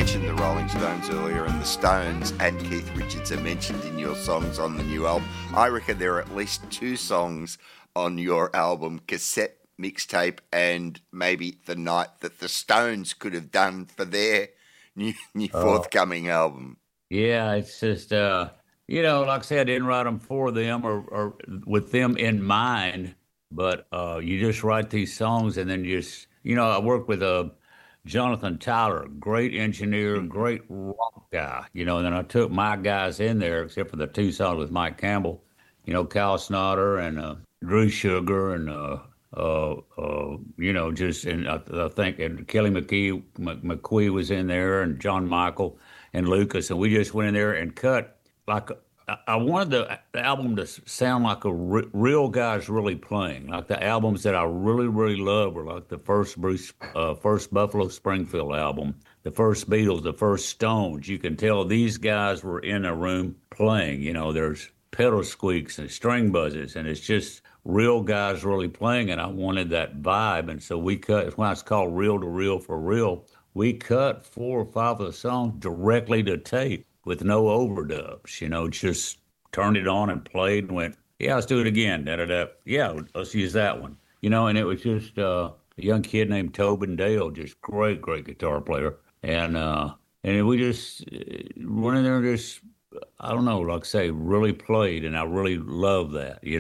mentioned the Rolling Stones earlier, and the Stones and Keith Richards are mentioned in your songs on the new album. I reckon there are at least 2 songs on your album, cassette, mixtape, and maybe The Night, that the Stones could have done for their new forthcoming album. Yeah, it's just, like I said, I didn't write them for them or with them in mind, but you just write these songs and then I work with Jonathan Tyler, great engineer, great rock guy, and then I took my guys in there, except for the 2 songs with Mike Campbell, Kyle Snotter and Drew Sugar and, I think, and Kelly McQuee was in there, and John Michael and Lucas, and we just went in there and cut like I wanted the album to sound like real guys really playing. Like the albums that I really, really love were like the first Buffalo Springfield album, the first Beatles, the first Stones. You can tell these guys were in a room playing. There's pedal squeaks and string buzzes, and it's just real guys really playing, and I wanted that vibe. And so we cut, it's why it's called Reel to Reel for Real. We cut 4 or 5 of the songs directly to tape with no overdubs, just turned it on and played and went, yeah, let's do it again. Da-da-da. Yeah, let's use that one. And it was just a young kid named Tobin Dale, just great guitar player. And we just went in there and just, I don't know, like I say, really played, and I really love that, we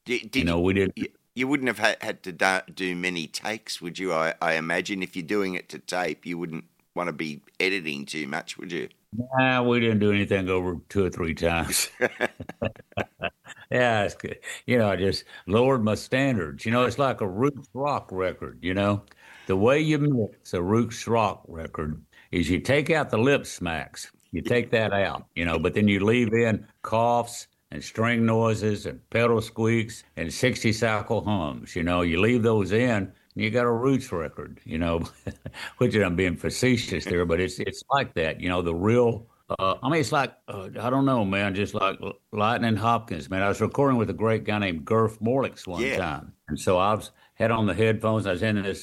did. You wouldn't have had to do many takes, would you? I imagine if you're doing it to tape, you wouldn't want to be editing too much, would you? Nah, we didn't do anything over 2 or 3 times. Yeah, it's good. I just lowered my standards. It's like a roots rock record, The way you mix a roots rock record is you take out the lip smacks. You take that out, but then you leave in coughs and string noises and pedal squeaks and 60 cycle hums. You leave those in, and you got a roots record, which I'm being facetious there, but it's like that, the real, it's like, I don't know, man, just like Lightning Hopkins, man. I was recording with a great guy named Garth Morlix one time. And so had on the headphones. I was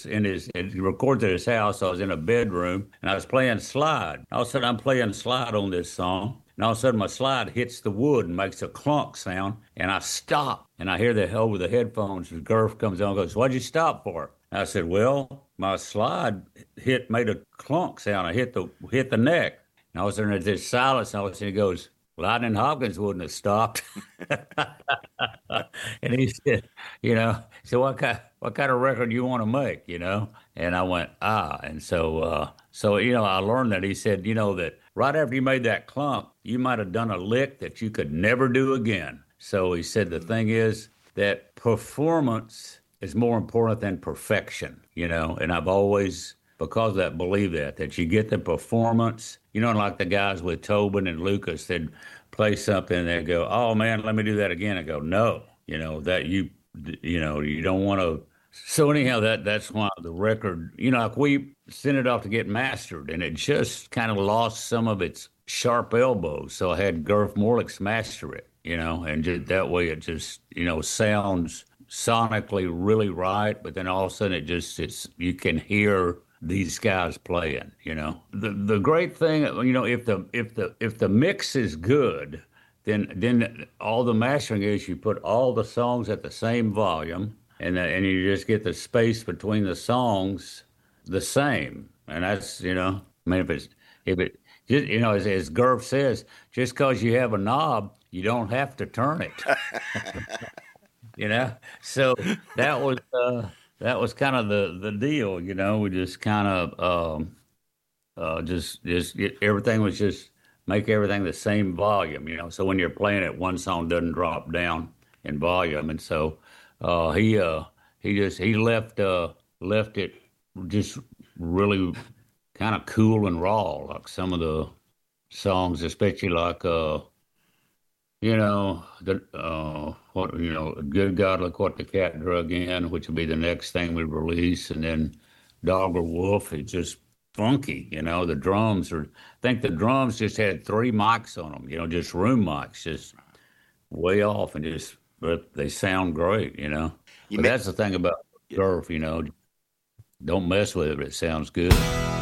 he recorded at his house. So I was in a bedroom and I was playing slide. All of a sudden I'm playing slide on this song. And all of a sudden my slide hits the wood and makes a clunk sound. And I stop and I hear over the headphones, and Garth comes on and goes, "What'd you stop for?" And I said, "Well, my slide made a clunk sound. I hit the neck." And all of a sudden there's silence. And all of a sudden he goes, "Lightning Hopkins wouldn't have stopped." And he said, "So what kind of record do you want to make?" And I went, and so I learned that. He said, that right after you made that clunk, you might have done a lick that you could never do again. So he said the thing is that performance is more important than perfection, and I've always, because of that, believe that you get the performance, like the guys with Tobin and Lucas, they'd play something and they'd go, "Oh man, let me do that again." I go, "No, that you don't want to." So anyhow, that's why the record, like we sent it off to get mastered and it just kind of lost some of its sharp elbows. So I had Garth Morlix master it, and just, that way it just, sounds sonically really right. But then all of a sudden you can hear these guys playing, The great thing, if the mix is good, then all the mastering is you put all the songs at the same volume, and you just get the space between the songs the same. And that's, as Garth says, just because you have a knob, you don't have to turn it. So that was kind of the deal, we just kind of just everything was just make everything the same volume, so when you're playing it, one song doesn't drop down in volume. And so he left it just really kind of cool and raw, like some of the songs, especially like Good God, Look What the Cat Drug In, which will be the next thing we release, and then Dog or Wolf. It's just funky, the drums I think the drums just had 3 mics on them, just room mics, just way off, and but they sound great, But that's the thing about Garth, don't mess with it, but it sounds good.